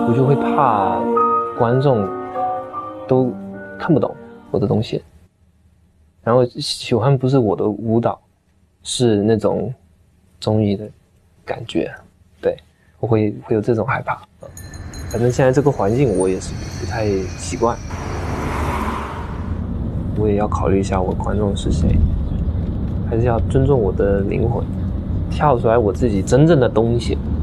我就会怕观众都看不懂我的东西，然后喜欢不是我的舞蹈，是那种综艺的感觉，对，我会有这种害怕。反正现在这个环境我也是不太习惯，我也要考虑一下我观众是谁，还是要尊重我的灵魂，跳出来我自己真正的东西。